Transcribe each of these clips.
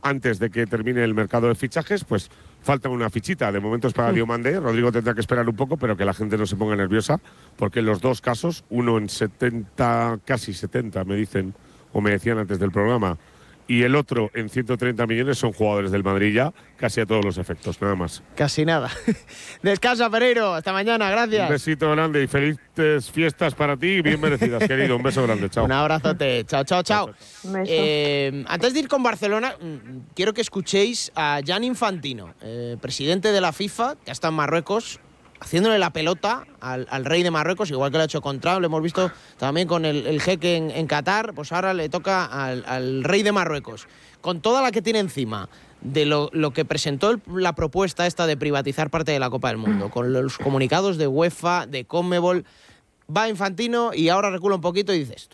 antes de que termine el mercado de fichajes, pues falta una fichita. De momento es para Diomandé. Rodrigo tendrá que esperar un poco, pero que la gente no se ponga nerviosa, porque en los dos casos, uno en 70, casi 70, me dicen, o me decían antes del programa, y el otro en 130 millones son jugadores del Madrid ya, casi a todos los efectos, nada más. Casi nada. Descansa, Pereiro. Hasta mañana, gracias. Un besito grande y felices fiestas para ti, bien merecidas, querido. Un beso grande, chao. Un abrazote. Chao, chao, chao. Antes de ir con Barcelona, quiero que escuchéis a Gianni Infantino, presidente de la FIFA, que está en Marruecos, haciéndole la pelota al rey de Marruecos, igual que lo ha hecho con Trump. Lo hemos visto también con el jeque en Qatar. Pues ahora le toca al rey de Marruecos, con toda la que tiene encima de lo que presentó la propuesta esta de privatizar parte de la Copa del Mundo, con los comunicados de UEFA, de CONMEBOL. Va Infantino y ahora recula un poquito y dice esto.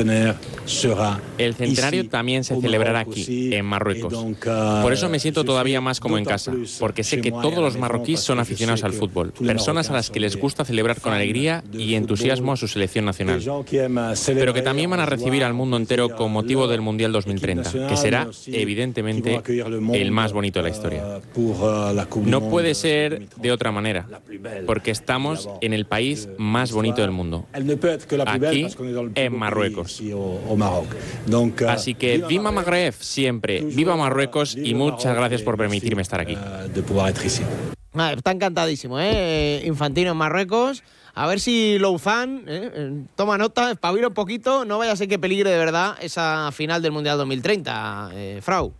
El centenario también se celebrará aquí, en Marruecos. Por eso me siento todavía más como en casa, porque sé que todos los marroquíes son aficionados al fútbol, personas a las que les gusta celebrar con alegría y entusiasmo a su selección nacional, pero que también van a recibir al mundo entero con motivo del Mundial 2030, que será, evidentemente, el más bonito de la historia. No puede ser de otra manera, porque estamos en el país más bonito del mundo, aquí, en Marruecos. Así que viva Magreb siempre, viva Marruecos y muchas gracias por permitirme estar aquí. Está encantadísimo, Infantino en Marruecos. A ver si Louzán toma nota, espabila un poquito, no vaya a ser que peligre de verdad esa final del Mundial 2030, Frau.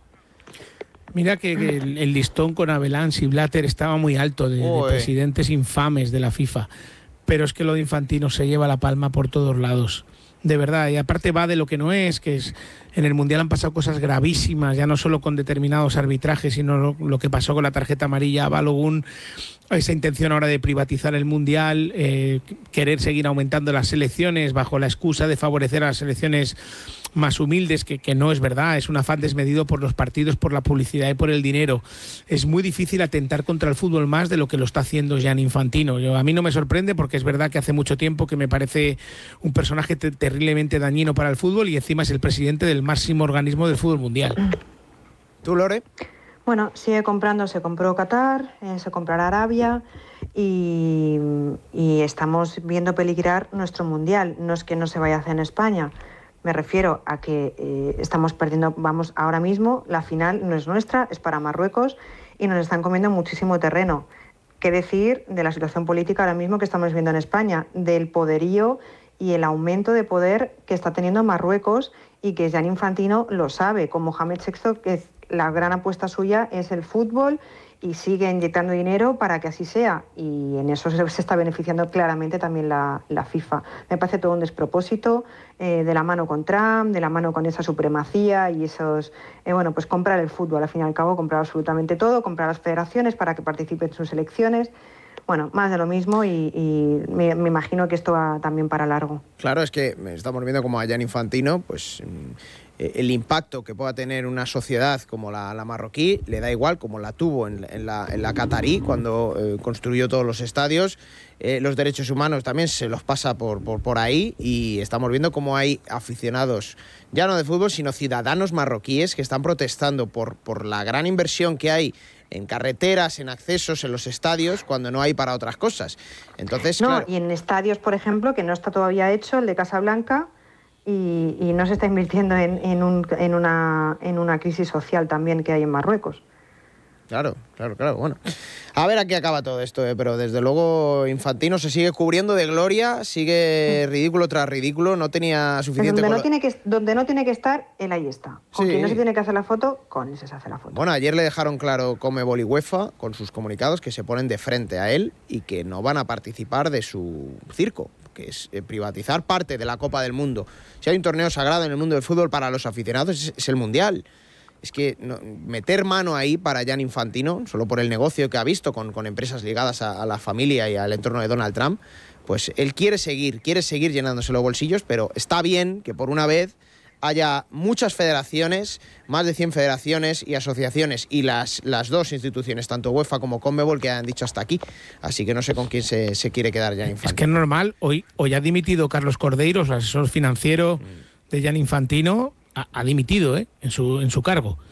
Mira que el listón con Abelans y Blatter estaba muy alto de presidentes infames de la FIFA, pero es que lo de Infantino se lleva la palma por todos lados. De verdad, y aparte va de lo que no es, que es en el Mundial han pasado cosas gravísimas, ya no solo con determinados arbitrajes, sino lo que pasó con la tarjeta amarilla a Balogun, esa intención ahora de privatizar el Mundial, querer seguir aumentando las selecciones bajo la excusa de favorecer a las selecciones más humildes, que no es verdad, es un afán desmedido por los partidos, por la publicidad y por el dinero. Es muy difícil atentar contra el fútbol más de lo que lo está haciendo Gianni Infantino. A mí no me sorprende, porque es verdad que hace mucho tiempo que me parece un personaje terriblemente dañino para el fútbol, y encima es el presidente del máximo organismo del fútbol mundial. ¿Tú, Lore? Bueno, sigue comprando, se compró Qatar, se comprará Arabia y estamos viendo peligrar nuestro mundial. No es que no se vaya a hacer en España, me refiero a que estamos perdiendo, vamos, ahora mismo la final no es nuestra, es para Marruecos y nos están comiendo muchísimo terreno. ¿Qué decir de la situación política ahora mismo que estamos viendo en España, del poderío y el aumento de poder que está teniendo Marruecos, y que Gianni Infantino lo sabe, con Mohamed VI, que la gran apuesta suya es el fútbol y sigue inyectando dinero para que así sea, y en eso se está beneficiando claramente también la FIFA. Me parece todo un despropósito, de la mano con Trump, de la mano con esa supremacía y esos, pues comprar el fútbol, al fin y al cabo comprar absolutamente todo, comprar las federaciones para que participen en sus elecciones. Bueno, más de lo mismo, y me imagino que esto va también para largo. Claro, es que estamos viendo como a Gianni Infantino, pues el impacto que pueda tener una sociedad como la marroquí le da igual, como la tuvo en la catarí cuando construyó todos los estadios. Los derechos humanos también se los pasa por ahí, y estamos viendo cómo hay aficionados, ya no de fútbol, sino ciudadanos marroquíes que están protestando por la gran inversión que hay en carreteras, en accesos, en los estadios, cuando no hay para otras cosas. Entonces, no, claro. Y en estadios, por ejemplo, que no está todavía hecho, el de Casablanca, y no se está invirtiendo en una crisis social también que hay en Marruecos. Claro. Bueno, a ver a qué acaba todo esto, pero desde luego Infantino se sigue cubriendo de gloria, sigue ridículo tras ridículo, no tenía suficiente... Donde no tiene que estar, él ahí está. Con quien no se tiene que hacer la foto, con ese se hace la foto. Bueno, ayer le dejaron claro CONMEBOL y UEFA con sus comunicados que se ponen de frente a él y que no van a participar de su circo, que es privatizar parte de la Copa del Mundo. Si hay un torneo sagrado en el mundo del fútbol para los aficionados, es el Mundial. Es que meter mano ahí para Gianni Infantino, solo por el negocio que ha visto con empresas ligadas a la familia y al entorno de Donald Trump, pues él quiere seguir llenándose los bolsillos, pero está bien que por una vez haya muchas federaciones, más de 100 federaciones y asociaciones, y las dos instituciones, tanto UEFA como CONMEBOL, que han dicho hasta aquí. Así que no sé con quién se quiere quedar Gianni Infantino. Es que es normal, hoy ha dimitido Carlos Cordeiro, el asesor financiero de Gianni Infantino, ha dimitido en su cargo.